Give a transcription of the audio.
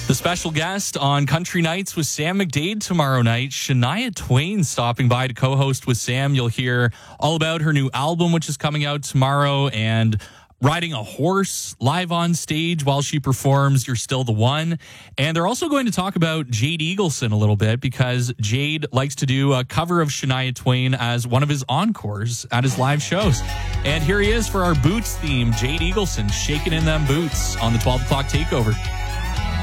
The special guest on Country Nights with Sam McDade tomorrow night, Shania Twain, stopping by to co-host with Sam. You'll hear all about her new album, which is coming out tomorrow, and riding a horse live on stage while she performs You're Still the One. And they're also going to talk about Jade Eagleson a little bit, because Jade likes to do a cover of Shania Twain as one of his encores at his live shows. And here he is for our Boots theme, Jade Eagleson, shaking in them boots on the 12 o'clock takeover.